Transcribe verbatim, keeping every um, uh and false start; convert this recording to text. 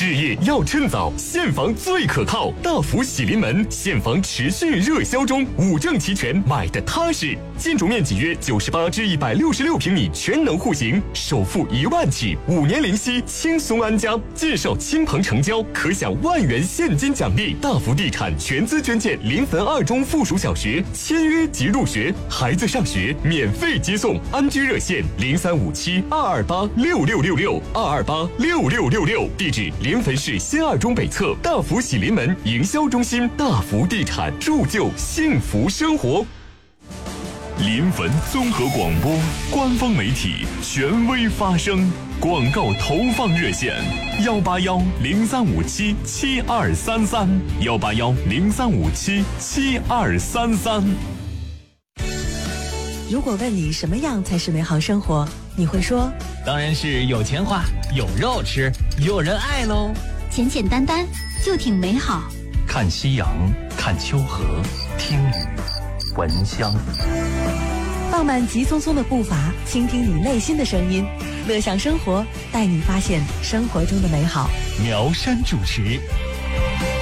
置业要趁早，现房最可靠。大福喜临门，现房持续热销中，五证齐全，买的踏实。建筑面积约九十八至一百六十六平米，全能户型，首付一万起，五年零息，轻松安家。介绍亲朋成交，可享万元现金奖励。大福地产全资捐建临汾二中附属小学，签约即入学，孩子上学免费接送。安居热线零三五七二二八六六六六二二八六六六六，地址临汾市新二中北侧大福喜临门营销中心。大福地产，铸就幸福生活。 临汾综合广播官方媒体，权威发声。广告投放热线：幺八幺零三五七七二三三，幺八幺零三五七七二三三。 如果问你什么样才是美好生活，你会说， 当然是有钱花，有肉吃，有人爱喽。 简简单单就挺美好。 看夕阳，看秋荷，听雨，闻香。 放慢急匆匆的步伐，倾听你内心的声音，乐享生活，带你发现生活中的美好。 苗山主持，